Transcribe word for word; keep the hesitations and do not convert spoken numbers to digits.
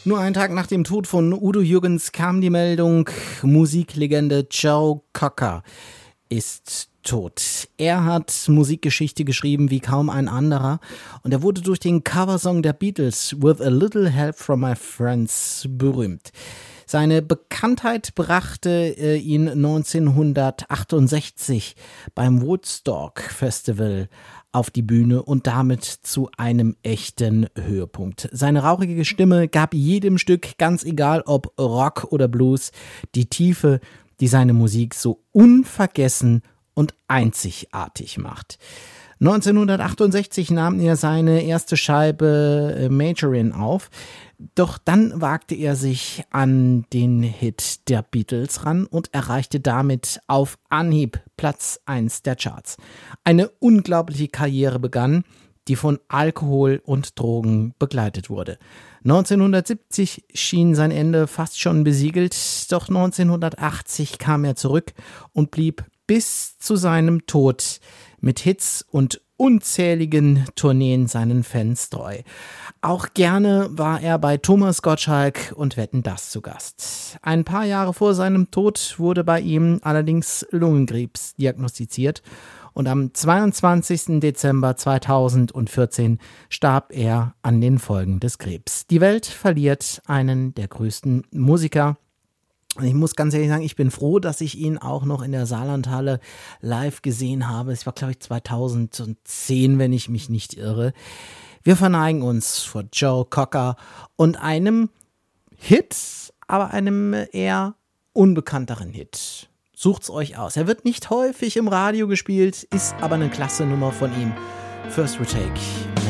Nur einen Tag nach dem Tod von Udo Jürgens kam die Meldung, Musiklegende Joe Cocker ist tot. Er hat Musikgeschichte geschrieben wie kaum ein anderer und er wurde durch den Coversong der Beatles With a Little Help from My Friends berühmt. Seine Bekanntheit brachte äh, ihn neunzehnhundertachtundsechzig beim Woodstock Festival auf die Bühne und damit zu einem echten Höhepunkt. Seine rauchige Stimme gab jedem Stück, ganz egal ob Rock oder Blues, die Tiefe, die seine Musik so unvergessen und einzigartig macht. neunzehnhundertachtundsechzig nahm er seine erste Scheibe Majorin auf, doch dann wagte er sich an den Hit der Beatles ran und erreichte damit auf Anhieb Platz eins der Charts. Eine unglaubliche Karriere begann, die von Alkohol und Drogen begleitet wurde. neunzehnhundertsiebzig schien sein Ende fast schon besiegelt, doch neunzehnhundertachtzig kam er zurück und blieb bis zu seinem Tod mit Hits und unzähligen Tourneen seinen Fans treu. Auch gerne war er bei Thomas Gottschalk und Wetten, dass zu Gast. Ein paar Jahre vor seinem Tod wurde bei ihm allerdings Lungenkrebs diagnostiziert und am zweiundzwanzigsten Dezember zweitausendvierzehn starb er an den Folgen des Krebs. Die Welt verliert einen der größten Musiker. Und ich muss ganz ehrlich sagen, ich bin froh, dass ich ihn auch noch in der Saarlandhalle live gesehen habe. Es war, glaube ich, zweitausendzehn, wenn ich mich nicht irre. Wir verneigen uns vor Joe Cocker und einem Hit, aber einem eher unbekannteren Hit. Sucht's euch aus. Er wird nicht häufig im Radio gespielt, ist aber eine klasse Nummer von ihm. First Retake.